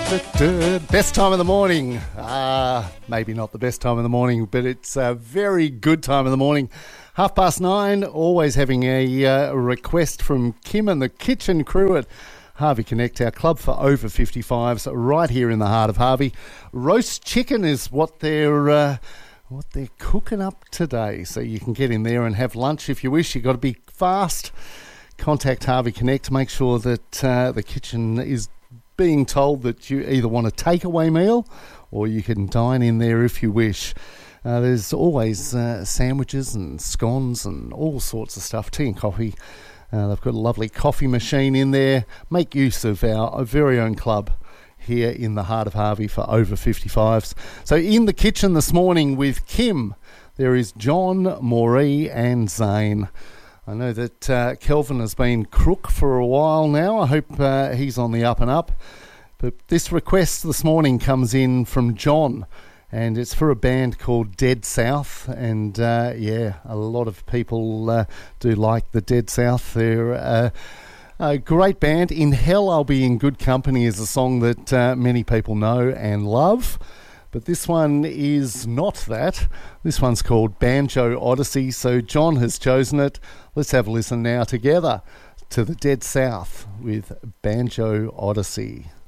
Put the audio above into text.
Best time of the morning. Maybe not the best time of the morning, but it's a very good time of the morning. 9:30, always having a request from Kim and the kitchen crew at Harvey Connect, our club for over 55s, right here in the heart of Harvey. Roast chicken is what they're cooking up today, so you can get in there and have lunch if you wish. You've got to be fast. Contact Harvey Connect. Make sure that the kitchen is being told that you either want a takeaway meal or you can dine in there if you wish. There's always sandwiches and scones and all sorts of stuff, tea and coffee. They've got a lovely coffee machine in there. Make use of our very own club here in the heart of Harvey for over 55s. So in the kitchen this morning with Kim, there is John, Maureen and Zane. I know that Kelvin has been crook for a while now. I hope he's on the up and up. But this request this morning comes in from John, and it's for a band called Dead South. And a lot of people do like the Dead South. They're a great band. In Hell I'll Be in Good Company is a song that many people know and love. But this one is not that. This one's called Banjo Odyssey. So John has chosen it. Let's have a listen now together to the Dead South with Banjo Odyssey.